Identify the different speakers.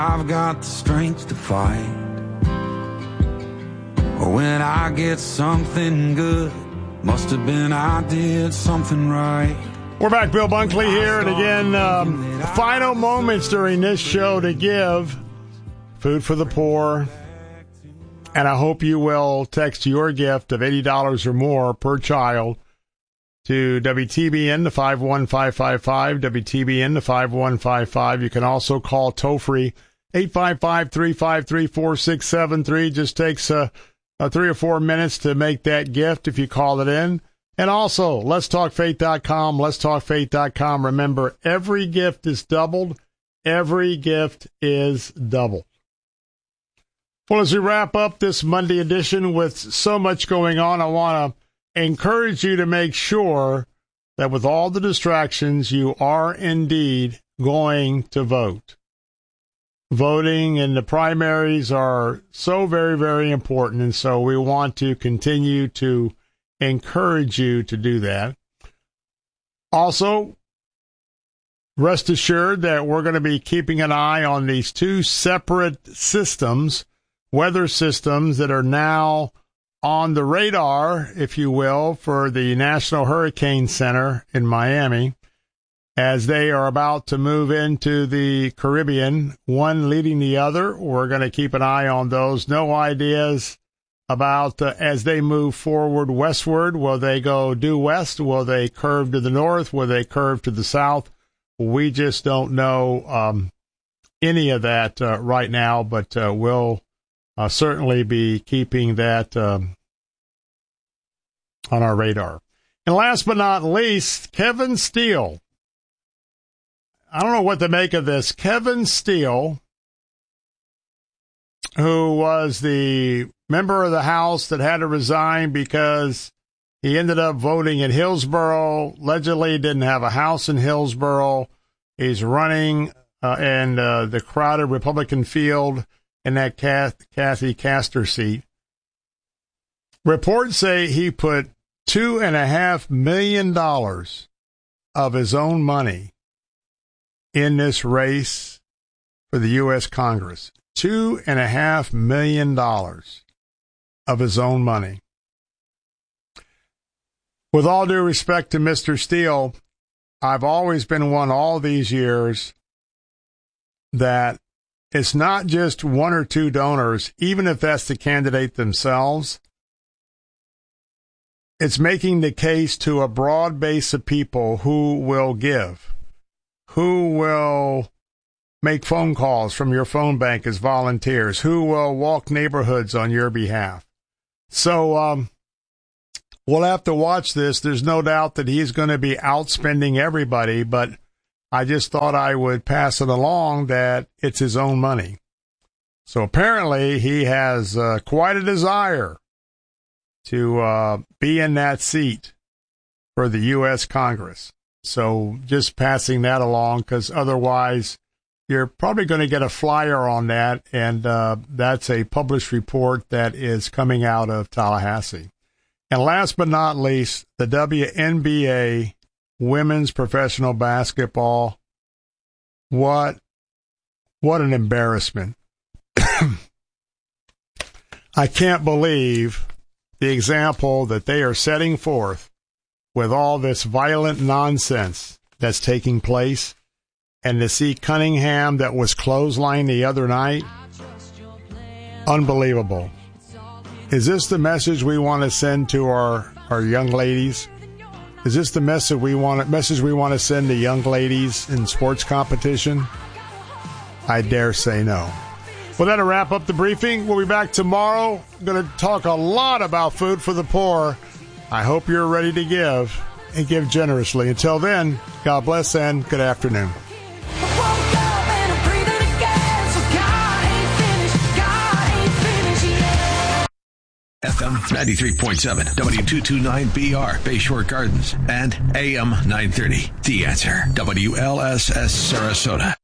Speaker 1: I've got the strength to fight. When I get something good, must have been I did something right.
Speaker 2: We're back, Bill Bunkley here, and again, final moments during this show to give food for the poor. And I hope you will text your gift of $80 or more per child to WTBN to 51555, WTBN to 5155. You can also call toll-free 855-353-4673. Just takes 3 or 4 minutes to make that gift if you call it in. And also, letstalkfaith.com, letstalkfaith.com. Remember, every gift is doubled. Every gift is doubled. Well, as we wrap up this Monday edition with so much going on, I want to encourage you to make sure that with all the distractions, you are indeed going to vote. Voting and the primaries are so very, very important, and so we want to continue to encourage you to do that. Also, rest assured that we're going to be keeping an eye on these two separate systems, weather systems that are now on the radar, if you will, for the National Hurricane Center in Miami, as they are about to move into the Caribbean, one leading the other. We're going to keep an eye on those. No ideas about as they move forward westward. Will they go due west? Will they curve to the north? Will they curve to the south? We just don't know any of that right now, but we'll certainly be keeping that on our radar. And last but not least, Kevin Steele. I don't know what to make of this. Kevin Steele, who was the member of the House that had to resign because he ended up voting in Hillsborough, allegedly didn't have a house in Hillsborough. He's running in the crowded Republican field in that Kathy Castor seat. Reports say he put $2.5 million of his own money in this race for the U.S. Congress. $2.5 million of his own money. With all due respect to Mr. Steele, I've always been one all these years that it's not just one or two donors, even if that's the candidate themselves. It's making the case to a broad base of people who will give, who will make phone calls from your phone bank as volunteers, who will walk neighborhoods on your behalf. So we'll have to watch this. There's no doubt that he's going to be outspending everybody, but I just thought I would pass it along that it's his own money. So apparently he has quite a desire to be in that seat for the U.S. Congress. So just passing that along, because otherwise you're probably going to get a flyer on that, and that's a published report that is coming out of Tallahassee. And last but not least, the WNBA women's professional basketball. What an embarrassment. I can't believe the example that they are setting forth with all this violent nonsense that's taking place. And to see Cunningham that was clotheslined the other night, unbelievable. Is this the message we want to send to our young ladies? Is this the message we want to send to young ladies in sports competition? I dare say no. Well, that'll wrap up the briefing. We'll be back tomorrow. I'm going to talk a lot about food for the poor. I hope you're ready to give and give generously. Until then, God bless and good afternoon.
Speaker 3: FM 93.7, W229BR, Bayshore Gardens, and AM 930. The Answer, WLSS Sarasota.